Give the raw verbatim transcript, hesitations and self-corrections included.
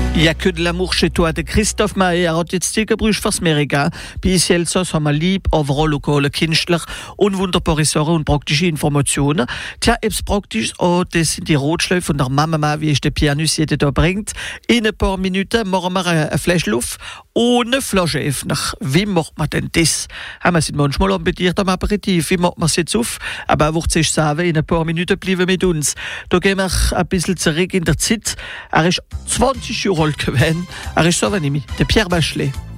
Il y a que de l'amour chez toi de Christoph Maé hat jetzt die Gebrüsch fürs Amerika. Bis jetzt haben wir lieb, overall lokale Künstler und wunderbare Sachen und praktische Informationen. Tja, etwas praktisch, oh, das sind die Rotschläufe von der Mama, wie ich den Pianist jeden da bringt. In ein paar Minuten machen wir eine Flasche Luft ohne Flasche öffnen. Wie macht man denn das? Wir sind manchmal ambitioniert am Aperitif. Wie macht man es jetzt auf? Aber wird sich sagen, in ein paar Minuten bleiben mit uns. Da gehen wir ein bisschen zurück in der Zeit. Er ist zwanzig Jahre alt gewesen. Er ist so wie ich, der Pierre Bachelet.